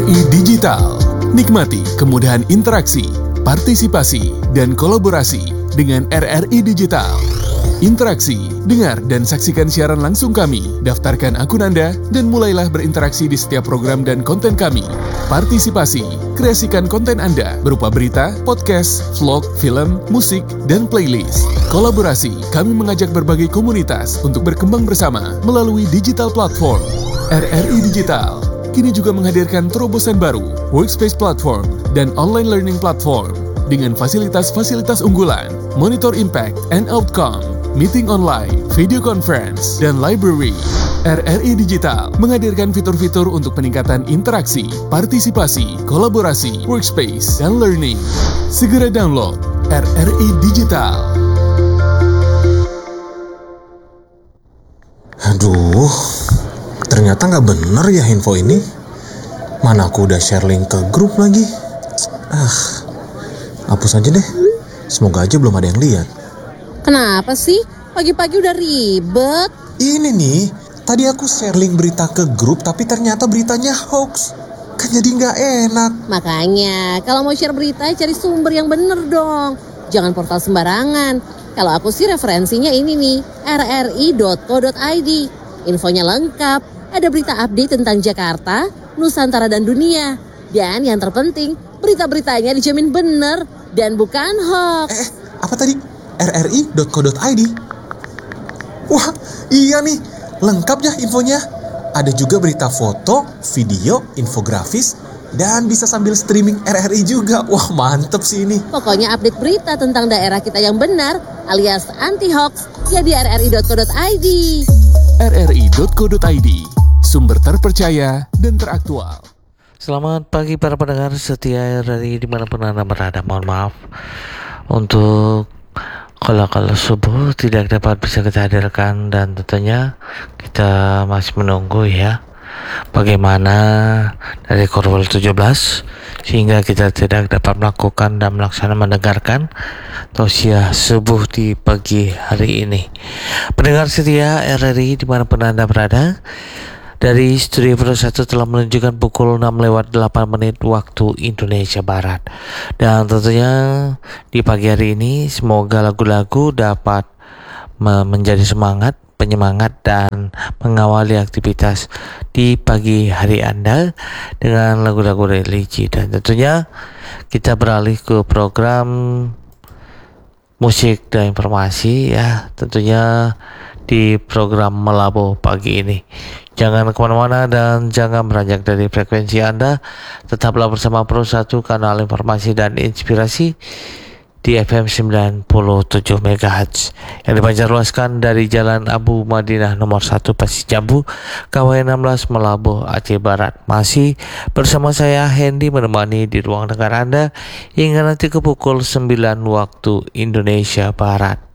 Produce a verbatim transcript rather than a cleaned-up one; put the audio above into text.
I Digital. Nikmati kemudahan interaksi, partisipasi, dan kolaborasi dengan R R I Digital. Interaksi, dengar dan saksikan siaran langsung kami, daftarkan akun Anda, dan mulailah berinteraksi di setiap program dan konten kami. Partisipasi, kreasikan konten Anda berupa berita, podcast, vlog, film, musik, dan playlist. Kolaborasi, kami mengajak berbagai komunitas untuk berkembang bersama melalui digital platform. R R I Digital kini juga menghadirkan terobosan baru, workspace platform, dan online learning platform dengan fasilitas-fasilitas unggulan, monitor impact and outcome, meeting online, video conference, dan library. R R I Digital menghadirkan fitur-fitur untuk peningkatan interaksi, partisipasi, kolaborasi, workspace, dan learning. Segera download R R I Digital. Aduh, ternyata nggak bener ya info ini. Mana aku udah share link ke grup lagi. Ah, hapus aja deh. Semoga aja belum ada yang lihat. Kenapa sih? Pagi-pagi udah ribet. Ini nih, tadi aku share link berita ke grup tapi ternyata beritanya hoax. Kan jadi nggak enak. Makanya, kalau mau share berita cari sumber yang bener dong. Jangan portal sembarangan. Kalau aku sih referensinya ini nih, r r i dot co dot i d. Infonya lengkap, ada berita update tentang Jakarta, Nusantara dan dunia. Dan yang terpenting, berita-beritanya dijamin bener dan bukan hoax. Eh, apa tadi? r r i dot co dot i d. Wah, iya nih, lengkap ya infonya. Ada juga berita foto, video, infografis, dan bisa sambil streaming R R I juga. Wah, mantep sih ini. Pokoknya update berita tentang daerah kita yang benar alias anti-hoax ya di r r i dot co dot i d. r r i dot co dot i d, sumber terpercaya dan teraktual. Selamat pagi para pendengar setia R R I dimanapun Anda berada. Mohon maaf untuk kalau-kalau subuh tidak dapat bisa kita hadirkan, dan tentunya kita masih menunggu ya bagaimana dari Korwil tujuh belas sehingga kita tidak dapat melakukan dan melaksanakan mendengarkan tausiah subuh di pagi hari ini. Pendengar setia R R I dimanapun Anda berada, dari Studio Pro satu telah menunjukkan pukul enam lewat delapan menit waktu Indonesia Barat. Dan tentunya di pagi hari ini semoga lagu-lagu dapat menjadi semangat, penyemangat, dan mengawali aktivitas di pagi hari Anda dengan lagu-lagu religi. Dan tentunya kita beralih ke program musik dan informasi ya, tentunya di program Melabo pagi ini. Jangan kemana-mana dan jangan beranjak dari frekuensi Anda. Tetaplah bersama Pro satu, kanal informasi dan inspirasi di F M sembilan puluh tujuh megahertz yang dipancarluaskan dari Jalan Abu Madinah nomor satu Pasir Jambu, K W enam belas Melabo, Aceh Barat. Masih bersama saya Hendy menemani di ruang dengar Anda hingga nanti ke pukul sembilan waktu Indonesia Barat.